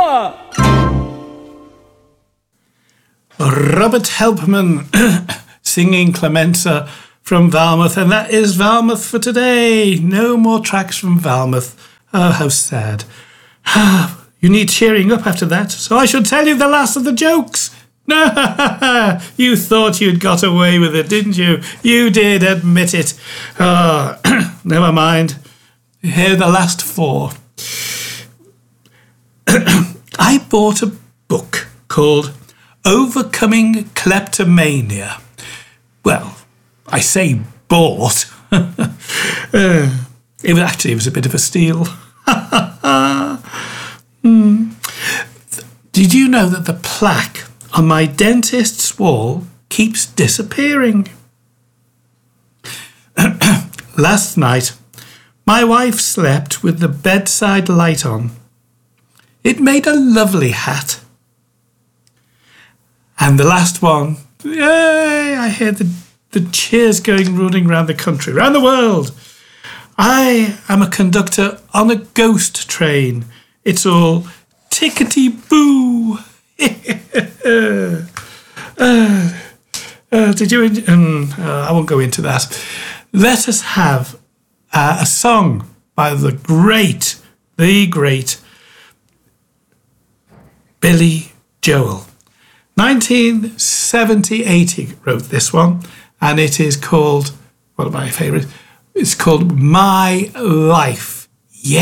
Clemenza! Robert Helpman singing Clemenza from Falmouth, and that is Falmouth for today. No more tracks from Falmouth. Oh, how sad. You need cheering up after that, so I should tell you the last of the jokes. You thought you'd got away with it, didn't you? You did, admit it. Never mind. Here are the last four. I bought a book called Overcoming Kleptomania. Well, I say bought. It was a bit of a steal. Did you know that the plaque on my dentist's wall keeps disappearing? Last night, my wife slept with the bedside light on. It made a lovely hat. And the last one, yay, I hear the cheers running around the country, around the world. I am a conductor on a ghost train. It's all tickety-boo. Did you? I won't go into that. Let us have a song by the great Billy Joel. 1978 he wrote this one, and it is called, one of my favourites, it's called My Life.